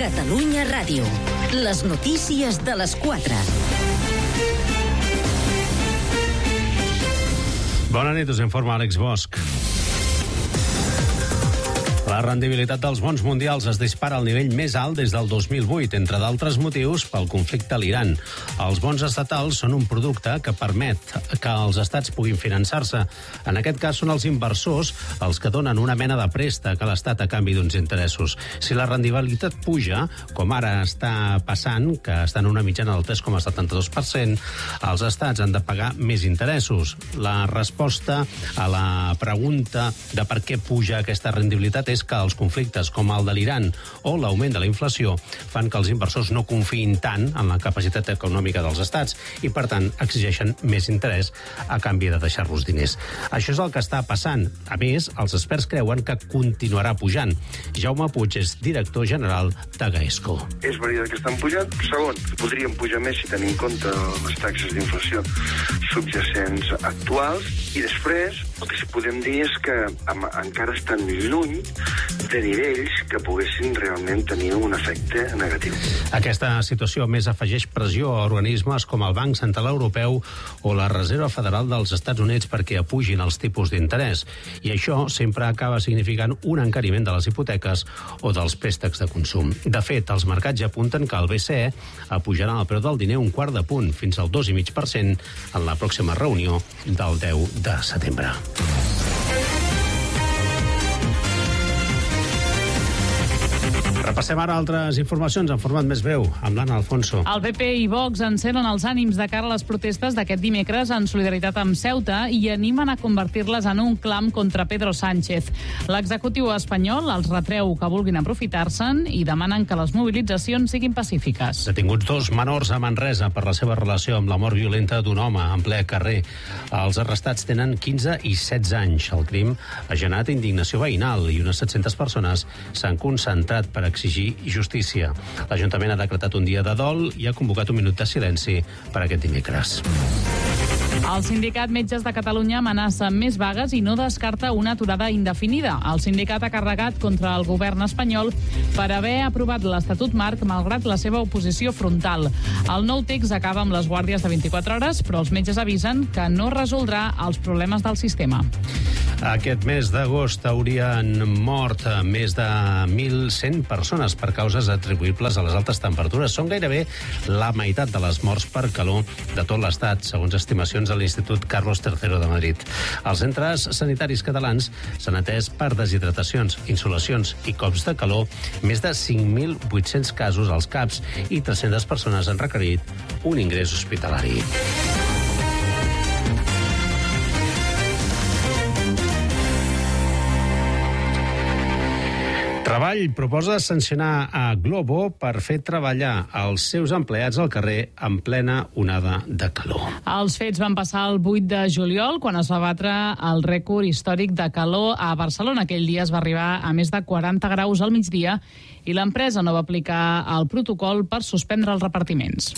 Catalunya Ràdio. Les notícies de les 4. Bona nit, us informa Àlex Bosch. La rendibilitat dels bons mundials es dispara al nivell més alt des del 2008, entre d'altres motius pel conflicte a l'Iran. Els bons estatals són un producte que permet que els estats puguin finançar-se. En aquest cas són els inversors els que donen una mena de préstec a l'estat a canvi d'uns interessos. Si la rendibilitat puja, com ara està passant, que està en una mitjana del 3,72%, els estats han de pagar més interessos. La resposta a la pregunta de per què puja aquesta rendibilitat és que els conflictes com el de l'Iran o l'augment de la inflació fan que els inversors no confiïn tant en la capacitat econòmica dels estats i, per tant, exigeixen més interès a canvi de deixar-los diners. Això és el que està passant. A més, els experts creuen que continuarà pujant. Jaume Puig és director general de Gaesco. És veritat que estan pujant. Segon, podrien pujar més si tenim en compte les taxes d'inflació subjacents actuals. I després, el que sí podem dir és que encara estan lluny de nivells que poguessin realment tenir un efecte negatiu. Aquesta situació més afegeix pressió a organismes com el Banc Central Europeu o la Reserva Federal dels Estats Units perquè apugin els tipus d'interès. I això sempre acaba significant un encariment de les hipoteques o dels préstecs de consum. De fet, els mercats ja apunten que el BCE apujarà el preu del diner un quart de punt, fins al 2,5% en la pròxima reunió del 10 de setembre. Repassem ara altres informacions en format més breu, amb l'Anna Alfonso. El PP i Vox encenen els ànims de cara a les protestes d'aquest dimecres en solidaritat amb Ceuta i animen a convertir-les en un clam contra Pedro Sánchez. L'executiu espanyol els retreu que vulguin aprofitar-se'n i demanen que les mobilitzacions siguin pacífiques. Detinguts 2 menors a Manresa per la seva relació amb la mort violenta d'un home en ple carrer. Els arrestats tenen 15 i 16 anys. El crim ha generat indignació veïnal i unes 700 persones s'han concentrat per exigir justícia. L'Ajuntament ha decretat un dia de dol i ha convocat un minut de silenci per aquest dimecres. El sindicat Metges de Catalunya amenaça més vagues i no descarta una aturada indefinida. El sindicat ha carregat contra el govern espanyol per haver aprovat l'Estatut Marc malgrat la seva oposició frontal. El nou text acaba amb les guàrdies de 24 hores, però els metges avisen que no resoldrà els problemes del sistema. Aquest mes d'agost haurien mort més de 1.100 persones per causes atribuïbles a les altes temperatures. Són gairebé la meitat de les morts per calor de tot l'Estat, segons estimacions de l'Institut Carlos III de Madrid. Els centres sanitaris catalans s'han atès per deshidratacions, insolacions i cops de calor més de 5.800 casos als CAPs i 300 persones han requerit un ingrés hospitalari. Treball proposa sancionar a Glovo per fer treballar els seus empleats al carrer en plena onada de calor. Els fets van passar el 8 de juliol, quan es va batre el rècord històric de calor a Barcelona. Aquell dia es va arribar a més de 40 graus al migdia i l'empresa no va aplicar el protocol per suspendre els repartiments.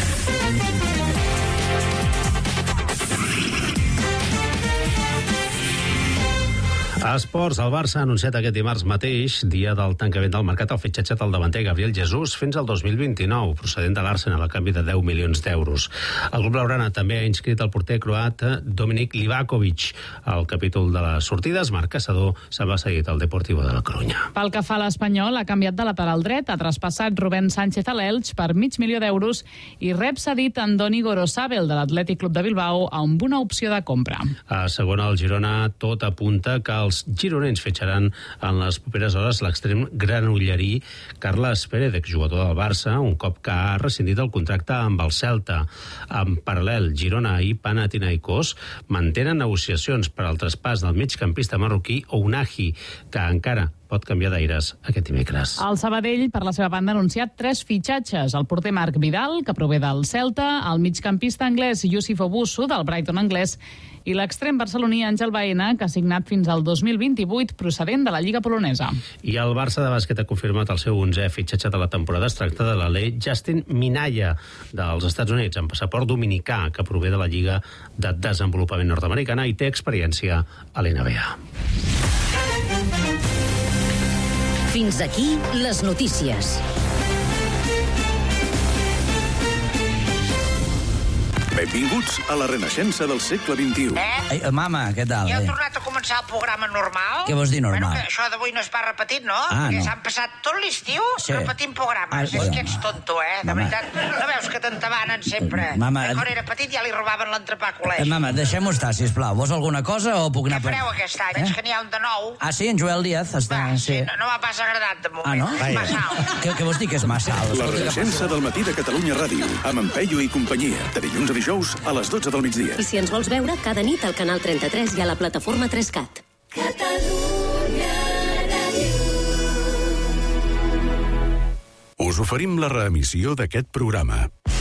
A esports, el Barça ha anunciat aquest dimarts mateix, dia del tancament del mercat, el fitxatge del davanter Gabriel Jesús fins al 2029, procedent de l'Arsenal a canvi de 10 milions d'euros. El grup blaugrana també ha inscrit el porter croat Dominik Livakovic. Al capítol de les sortides, Marc Caçador se'n va seguir al Deportivo de la Corunya. Pel que fa a l'Espanyol, ha canviat de lateral dret, ha traspassat Rubén Sánchez a l'Elx per $500.000 i rep cedit Andoni Gorosabel de l'Atlètic Club de Bilbao amb una opció de compra. A segona, el Girona tot apunta que els gironens fitxaran en les properes hores l'extrem granollerí Carles Pérez, exjugador del Barça, un cop que ha rescindit el contracte amb el Celta. En paral·lel, Girona i Panathinaikos mantenen negociacions per al traspàs del migcampista marroquí Ounahi, que encara pot canviar d'aires aquest dimecres. El Sabadell, per la seva banda, ha anunciat 3 fitxatges. El porter Marc Vidal, que prové del Celta, el migcampista anglès Youssouf Owusu, del Brighton anglès, i l'extrem barceloní Àngel Baena, que ha signat fins al 2028, procedent de la Lliga polonesa. I el Barça de bàsquet ha confirmat el seu 11è fitxatge de la temporada. Es tracta de l'alè Justin Minaya, dels Estats Units, amb passaport dominicà, que prové de la Lliga de Desenvolupament Nord-Americana i té experiència a l'NBA. Fins aquí les notícies. Benvinguts a la renaixença del segle XXI. Ei, mama, què tal? Ja heu tornat a començar el programa normal? Què vols dir normal? Bueno, que això d'avui no es va repetit, no? Perquè s'han passat tot l'estiu repetint programes. És que ets tonto, De veritat. No veus que t'entabanen sempre? Mama... Quan era petit ja li robaven l'entrepà a col·legi. Mama, deixem-ho estar, sisplau. Vols alguna cosa o puc anar... Què fareu aquest any? Veig que n'hi ha un de nou. Ah, sí? En Joel Díaz està... Sí, no m'ha pas agradat, de moment. No? És massa alt. Què vols dir que és massa alt? La renaixença del matí de Catalunya Ràdio, amb en Peyu i companyia, de dilluns a dijous a les 12 del migdia. I si ens vols veure, cada nit al canal 33 i a la plataforma 3CAT. Catalunya Ràdio. Us oferim la reemissió d'aquest programa.